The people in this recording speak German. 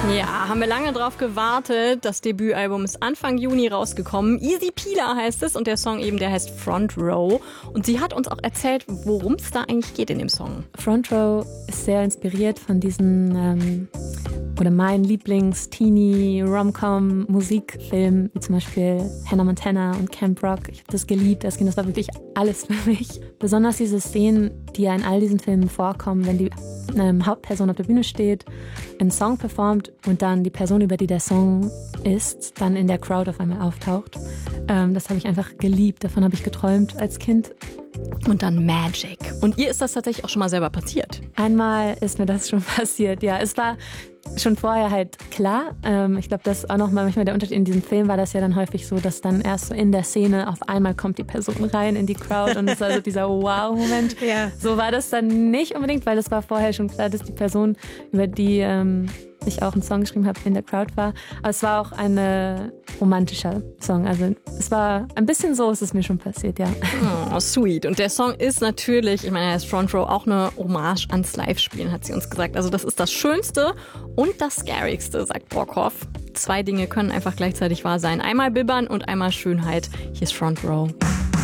Ja, haben wir lange drauf gewartet. Das Debütalbum ist Anfang Juni rausgekommen. Easy Peeler heißt es und der Song eben, der heißt Front Row. Und sie hat uns auch erzählt, worum es da eigentlich geht in dem Song. Front Row ist sehr inspiriert von diesen, oder mein Lieblings-Teenie-Rom-Com-Musikfilm, wie zum Beispiel Hannah Montana und Camp Rock. Ich habe das geliebt als Kind, das war wirklich alles für mich. Besonders diese Szenen, die ja in all diesen Filmen vorkommen, wenn die Hauptperson auf der Bühne steht, einen Song performt und dann die Person, über die der Song ist, dann in der Crowd auf einmal auftaucht. Das habe ich einfach geliebt, davon habe ich geträumt als Kind. Und dann Magic. Und ihr ist das tatsächlich auch schon mal selber passiert? Einmal ist mir das schon passiert, ja. Es war schon vorher halt klar. Ich glaube, das ist auch nochmal manchmal der Unterschied. In diesem Film war das ja dann häufig so, dass dann erst so in der Szene auf einmal kommt die Person rein in die Crowd und es war so dieser Wow-Moment. Ja. So war das dann nicht unbedingt, weil es war vorher schon klar, dass die Person, über die ich auch einen Song geschrieben habe, in der Crowd war. Aber es war auch ein romantischer Song. Also es war ein bisschen so, ist es mir schon passiert, ja. Oh, sweet. Und der Song ist natürlich, ich meine, er ist Front Row, auch eine Hommage ans Live-Spielen, hat sie uns gesagt. Also das ist das Schönste und das Scarigste, sagt Brockhoff. 2 Dinge können einfach gleichzeitig wahr sein. Einmal Bibbern und einmal Schönheit. Hier ist Front Row.